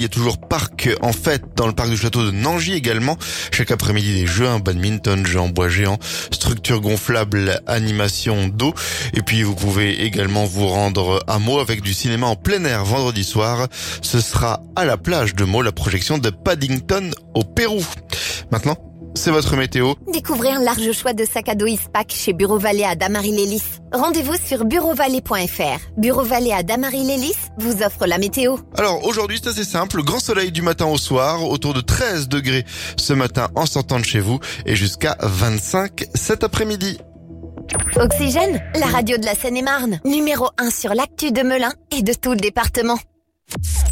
y a toujours parc en fête dans le parc du château de Nangy également. Chaque après-midi des jeux, badminton, jeux en bois géant, structure gonflable, animation d'eau. Et puis vous pouvez également vous rendre à Meaux avec du cinéma en plein air vendredi soir. Ce sera à la plage de Meaux, la projection de Paddington au Pérou. Maintenant, c'est votre météo. Découvrez un large choix de sacs à dos Ispac chez Bureau Vallée à Damary-Lélis. Rendez-vous sur bureauvalet.fr. Bureau Vallée à Damary-Lélis vous offre la météo. Alors aujourd'hui c'est assez simple, grand soleil du matin au soir, autour de 13 degrés ce matin en sortant de chez vous et jusqu'à 25 cet après-midi. Oxygène, la radio de la Seine-et-Marne. Numéro 1 sur l'actu de Melun et de tout le département.